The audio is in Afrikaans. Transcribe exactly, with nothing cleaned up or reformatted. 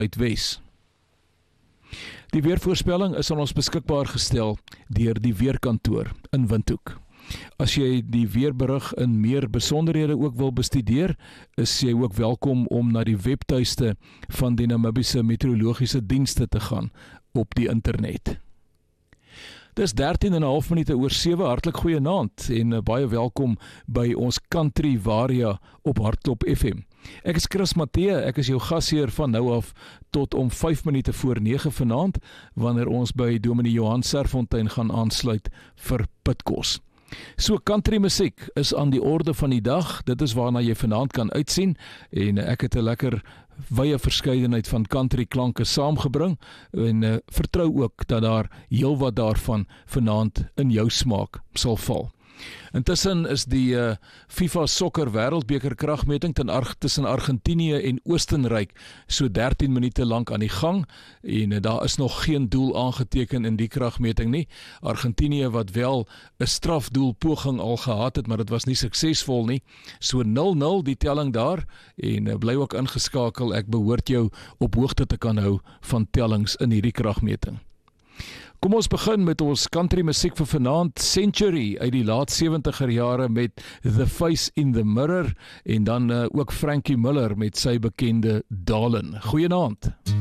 Suidwes. Die weervoorspelling is aan ons beskikbaar gestel deur die Weerkantoor in Windhoek. As jy die weerberig in meer besonderhede ook wil bestudeer, is jy ook welkom om na die webtuiste van die Namibiese Meteorologiese Dienste te gaan op die internet. Dis dertien en 'n half minute oor sewe, hartlik goeienaand en uh, baie welkom by ons Country Varia op Hartklop F M. Ek is Chris Matthee, ek is jou gasheer van nou af tot om vyf minute voor nege vanaand, wanneer ons by Dominee Johan Serfontein gaan aansluit vir Pitkos. So country musiek is aan die orde van die dag, dit is waarna jy vanaand kan uitsien, en ek het 'n lekker wye verskeidenheid van country klanke saamgebring, en uh, vertrou ook dat daar heelwat daarvan vanaand in jou smaak sal val. Intussen is die uh, FIFA Sokker Wêreldbeker kragmeting ten Ar- tussen Argentinië en Oostenryk so dertien minute lank aan die gang, en uh, daar is nog geen doel aangeteken in die kragmeting nie. Argentinië wat wel 'n strafdoelpoging al gehad het, maar dit was nie suksesvol nie. So nul nul die telling daar, en uh, bly ook ingeskakel, ek behoort jou op hoogte te kan hou van tellings in hierdie kragmeting. Kom ons begin met ons country musiek vir vanaand, Century uit die laat sewentiger jare met The Face in the Mirror, en dan uh, ook Frankie Miller met sy bekende Darlin. Goeienaand.